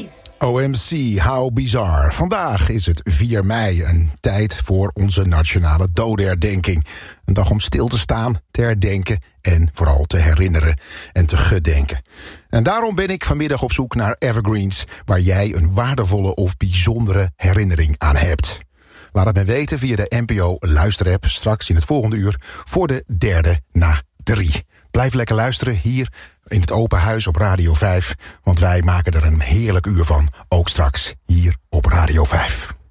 Boys. OMC, how bizarre. Vandaag is het 4 mei, een tijd voor onze nationale dodenherdenking. Een dag om stil te staan, te herdenken en vooral te herinneren en te gedenken. En daarom ben ik vanmiddag op zoek naar evergreens waar jij een waardevolle of bijzondere herinnering aan hebt. Laat het me weten via de NPO luisterapp straks in het volgende uur voor de 3 na 3. Blijf lekker luisteren hier in het open huis op Radio 5, want wij maken er een heerlijk uur van, ook straks hier op Radio 5.